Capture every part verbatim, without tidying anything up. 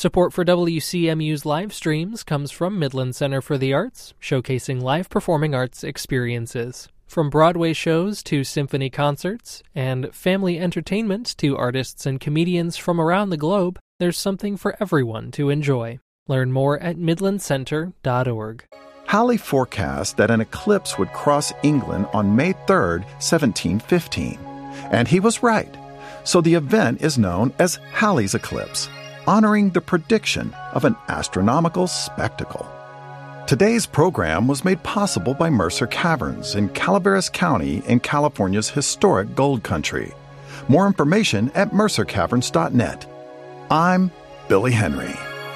Support for W C M U's live streams comes from Midland Center for the Arts, showcasing live performing arts experiences. From Broadway shows to symphony concerts, and family entertainment to artists and comedians from around the globe, there's something for everyone to enjoy. Learn more at midland center dot org. Halley forecast that an eclipse would cross England on May third, seventeen fifteen. And he was right. So the event is known as Halley's eclipse, honoring the prediction of an astronomical spectacle. Today's program was made possible by Mercer Caverns in Calaveras County in California's historic gold country. More information at mercer caverns dot net. I'm Billy Henry.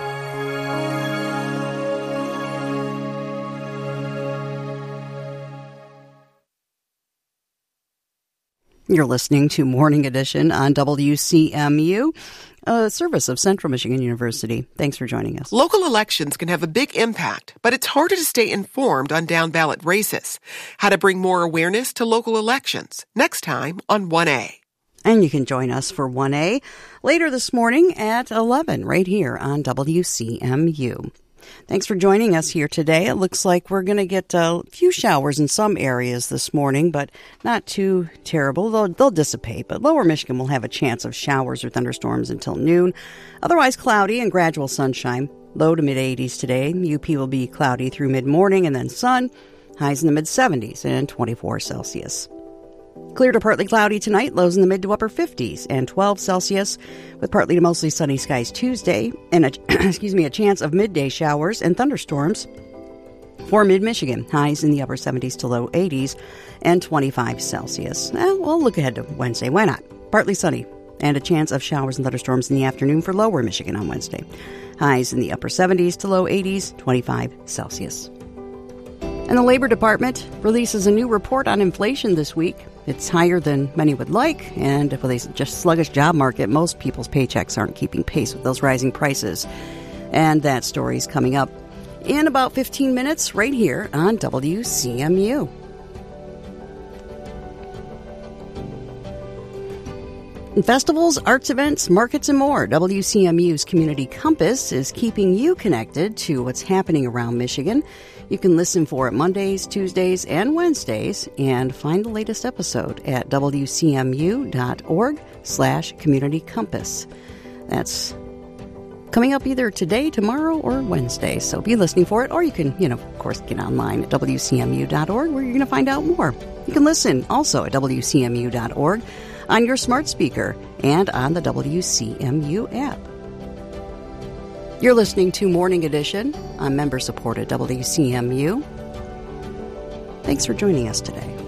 You're listening to Morning Edition on W C M U, a service of Central Michigan University. Thanks for joining us. Local elections can have a big impact, but it's harder to stay informed on down-ballot races. How to bring more awareness to local elections. Next time on one A. And you can join us for one A later this morning at eleven right here on W C M U. Thanks for joining us here today. It looks like we're going to get a few showers in some areas this morning, but not too terrible. They'll, they'll dissipate, but lower Michigan will have a chance of showers or thunderstorms until noon. Otherwise cloudy and gradual sunshine. Low to mid-eighties today. U P will be cloudy through mid-morning and then sun. Highs in the mid-seventies and twenty-four Celsius. Clear to partly cloudy tonight, lows in the mid to upper fifties and twelve Celsius, with partly to mostly sunny skies Tuesday, and a, excuse me, a chance of midday showers and thunderstorms for mid-Michigan. Highs in the upper seventies to low eighties and twenty-five Celsius. Eh, we'll look ahead to Wednesday. Why not? Partly sunny and a chance of showers and thunderstorms in the afternoon for lower Michigan on Wednesday. Highs in the upper seventies to low eighties, twenty-five Celsius. And the Labor Department releases a new report on inflation this week. It's higher than many would like, and with a just sluggish job market, most people's paychecks aren't keeping pace with those rising prices. And that story's coming up in about fifteen minutes right here on W C M U. Festivals, arts events, markets, and more. W C M U's Community Compass is keeping you connected to what's happening around Michigan. You can listen for it Mondays, Tuesdays, and Wednesdays, and find the latest episode at w c m u dot org slash community compass. That's coming up either today, tomorrow, or Wednesday, so be listening for it. Or you can, you know, of course, get online at w c m u dot org, where you're going to find out more. You can listen also at w c m u dot org on your smart speaker and on the W C M U app. You're listening to Morning Edition on member-supported W C M U. Thanks for joining us today.